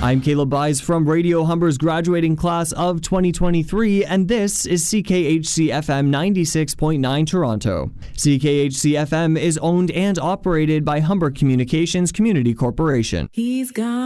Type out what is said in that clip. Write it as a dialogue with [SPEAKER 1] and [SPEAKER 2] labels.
[SPEAKER 1] I'm Caleb Byes from Radio Humber's graduating class of 2023, and this is CKHC-FM 96.9 Toronto. CKHC-FM is owned and operated by Humber Communications Community Corporation.
[SPEAKER 2] He's gone.